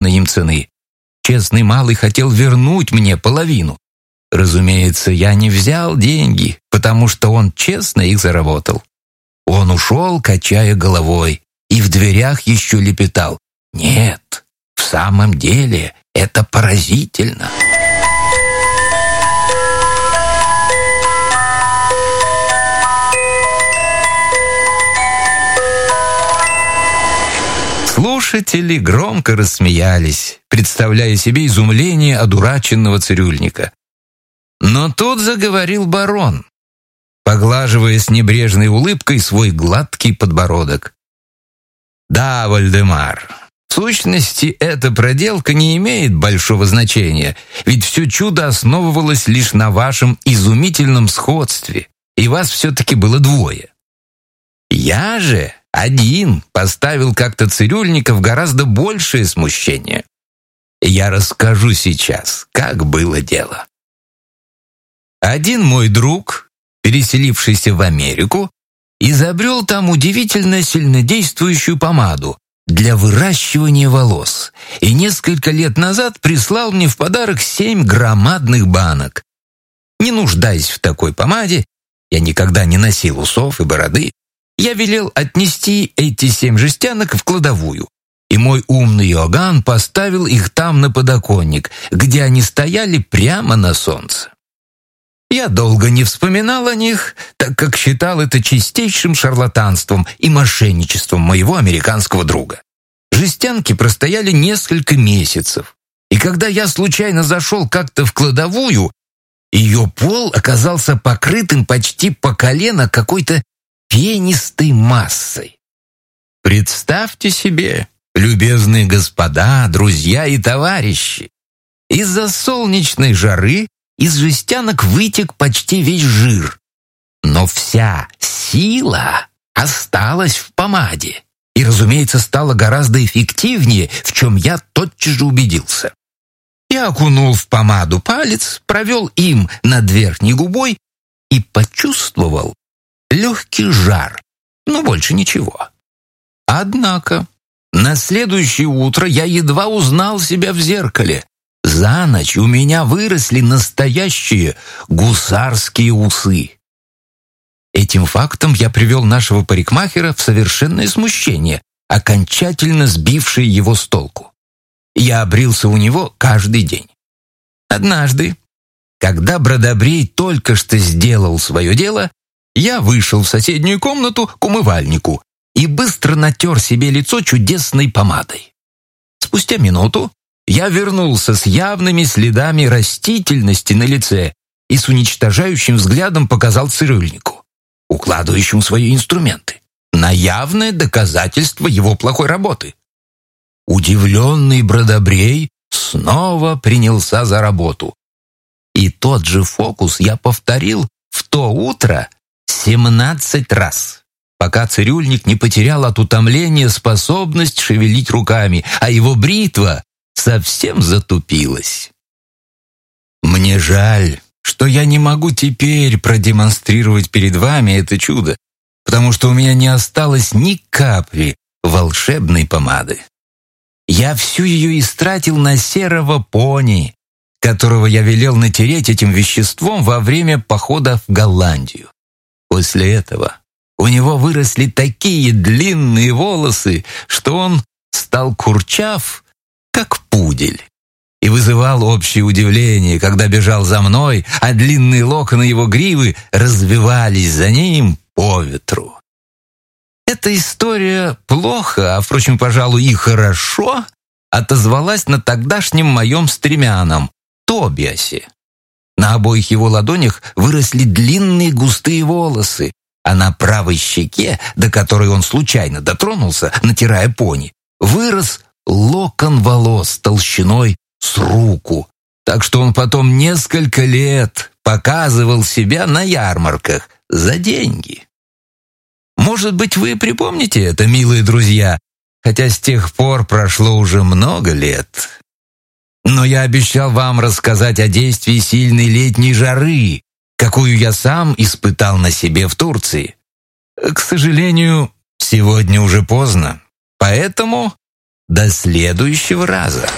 заплаченной им цены. Честный малый хотел вернуть мне половину. Разумеется, я не взял деньги, потому что он честно их заработал. Он ушел, качая головой, и в дверях еще лепетал: «Нет, в самом деле это поразительно». Слушатели громко рассмеялись, представляя себе изумление одураченного цирюльника. Но тут заговорил барон, поглаживая с небрежной улыбкой свой гладкий подбородок. «Да, Вальдемар, в сущности, эта проделка не имеет большого значения, ведь все чудо основывалось лишь на вашем изумительном сходстве, и вас все-таки было двое. Я же один поставил как-то цирюльника в гораздо большее смущение. Я расскажу сейчас, как было дело. Один мой друг, переселившийся в Америку, изобрел там удивительно сильнодействующую помаду для выращивания волос и несколько лет назад прислал мне в подарок 7 громадных банок. Не нуждаясь в такой помаде, я никогда не носил усов и бороды, я велел отнести эти 7 жестянок в кладовую, и мой умный Иоганн поставил их там на подоконник, где они стояли прямо на солнце. Я долго не вспоминал о них, так как считал это чистейшим шарлатанством и мошенничеством моего американского друга. Жестянки простояли несколько месяцев, и когда я случайно зашел как-то в кладовую, ее пол оказался покрытым почти по колено какой-то пенистой массой. Представьте себе, любезные господа, друзья и товарищи, из-за солнечной жары из жестянок вытек почти весь жир, но вся сила осталась в помаде и, разумеется, стала гораздо эффективнее, в чем я тотчас же убедился. Я окунул в помаду палец, провел им над верхней губой и почувствовал легкий жар, но больше ничего. Однако на следующее утро я едва узнал себя в зеркале. За ночь у меня выросли настоящие гусарские усы. Этим фактом я привел нашего парикмахера в совершенное смущение, окончательно сбившее его с толку. Я обрился у него каждый день. Однажды, когда Бродобрей только что сделал свое дело, я вышел в соседнюю комнату к умывальнику и быстро натер себе лицо чудесной помадой. Спустя минуту я вернулся с явными следами растительности на лице и с уничтожающим взглядом показал цирюльнику, укладывающему свои инструменты, на явное доказательство его плохой работы. Удивленный Бродобрей снова принялся за работу. И тот же фокус я повторил в то утро 17 раз, пока цирюльник не потерял от утомления способность шевелить руками, а его бритва совсем затупилась. Мне жаль, что я не могу теперь продемонстрировать перед вами это чудо, потому что у меня не осталось ни капли волшебной помады. Я всю ее истратил на серого пони, которого я велел натереть этим веществом во время похода в Голландию. После этого у него выросли такие длинные волосы, что он стал курчав, как пудель, и вызывал общее удивление, когда бежал за мной, а длинные локоны его гривы развивались за ним по ветру. Эта история плохо, а, впрочем, пожалуй, и хорошо отозвалась на тогдашнем моем стремянном Тобиасе. На обоих его ладонях выросли длинные густые волосы, а на правой щеке, до которой он случайно дотронулся, натирая пони, вырос локон волос толщиной с руку, так что он потом несколько лет показывал себя на ярмарках за деньги. Может быть, вы припомните это, милые друзья, хотя с тех пор прошло уже много лет. Но я обещал вам рассказать о действии сильной летней жары, какую я сам испытал на себе в Турции. К сожалению, сегодня уже поздно, поэтому до следующего раза.